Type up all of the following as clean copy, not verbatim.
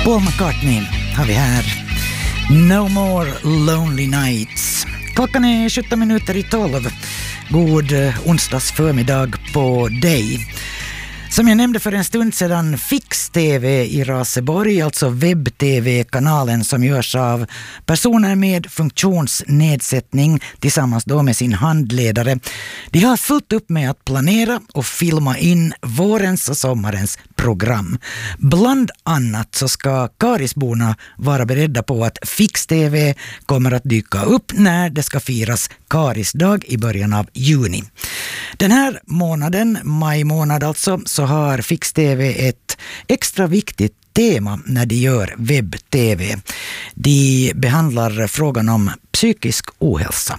Paul McCartney har vi här. No more lonely nights. Klockan är 17 minuter i 12. God onsdags förmiddag på dig. Som jag nämnde för en stund sedan, Fix-TV i Raseborg, alltså webb-tv-kanalen som görs av personer med funktionsnedsättning tillsammans då med sin handledare. De har fullt upp med att planera och filma in vårens och sommarens program. Bland annat så ska Karisborna vara beredda på att Fix-TV kommer att dyka upp när det ska firas Karisdag i början av juni. Den här månaden, maj månad alltså, så har Fix-TV ett extra viktigt tema när de gör webb-tv. De behandlar frågan om psykisk ohälsa.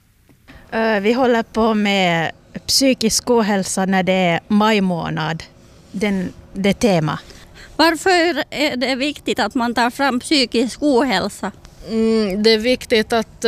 Vi håller på med psykisk ohälsa när det är maj månad, det tema. Varför är det viktigt att man tar fram psykisk ohälsa? Det är viktigt att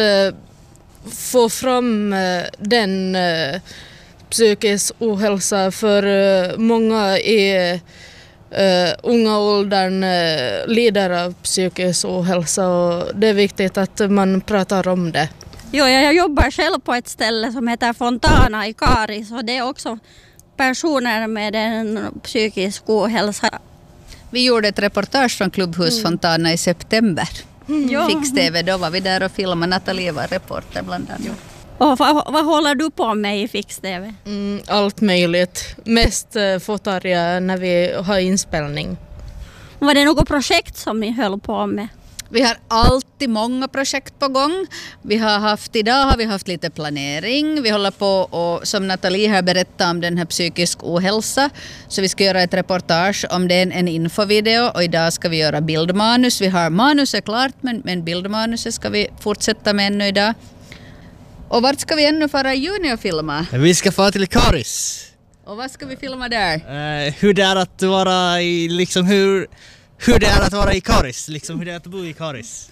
få fram den psykisk ohälsa för många i unga åldern lider av psykisk ohälsa och det är viktigt att man pratar om det. Jo, jag jobbar själv på ett ställe som heter Fontana i Karis och det är också personer med en psykisk ohälsa. Vi gjorde ett reportage från Klubbhus Fontana i september. Fix-TV, då var vi där och filmade. Nathalie var reporter bland annat. Och vad håller du på med i Fix-TV? Allt möjligt. Mest fotar jag när vi har inspelning. Var det något projekt som ni höll på med? Vi har alltid många projekt på gång. Idag har vi haft lite planering. Vi håller på och som Nathalie har berättat om den här psykisk ohälsa. Så vi ska göra ett reportage om den, en infovideo och idag ska vi göra bildmanus. Vi har manuset klart men bildmanuset ska vi fortsätta med ännu idag. Och vart ska vi ännu fara i juni och filma? Vi ska fara till Karis. Och vad ska vi filma där? Hur det är att vara i, liksom hur det är att vara i Karis, liksom hur det är att bo i Karis.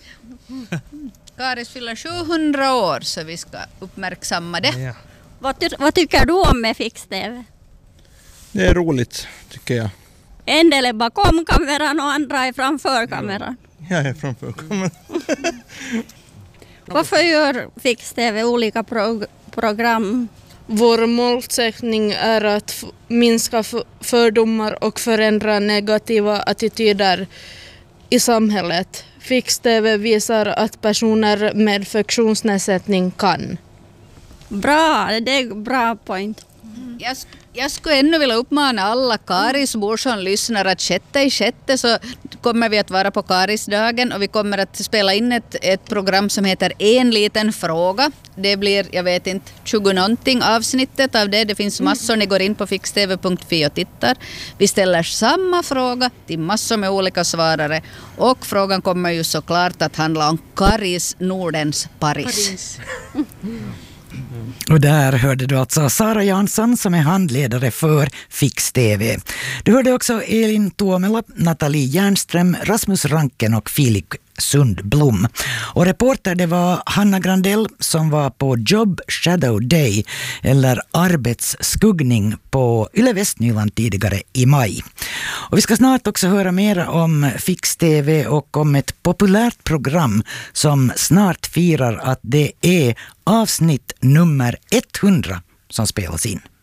Karis fyller 700 år så vi ska uppmärksamma det. Ja. Vad tycker du om med Fix-TV? Det är roligt tycker jag. En del är bakom kameran och andra är framför kameran. Jag är framför kameran. Varför gör Fix-TV olika program? Vår målsättning är att minska fördomar och förändra negativa attityder i samhället. Fix-TV visar att personer med funktionsnedsättning kan. Bra, det är bra point. Jag skulle ännu vilja uppmana alla Karisbor som lyssnar att 6/6 så kommer vi att vara på Karisdagen och vi kommer att spela in ett program som heter En liten fråga. Det blir, jag vet inte, 20 någonting avsnittet av det. Det finns massor, ni går in på fixtv.fi och tittar. Vi ställer samma fråga till massor med olika svarare och frågan kommer ju såklart att handla om Karis, Nordens Paris. Och där hörde du alltså Sara Jansson som är handledare för Fix-TV. Du hörde också Elin Tuomela, Nathalie Järnström, Rasmus Ranken och Filip Sundblom. Och reporter det var Hanna Grandell som var på Job Shadow Day eller arbetsskuggning på Yle Västnyland tidigare i maj. Och vi ska snart också höra mer om Fix-TV och om ett populärt program som snart firar att det är avsnitt nummer 100 som spelas in.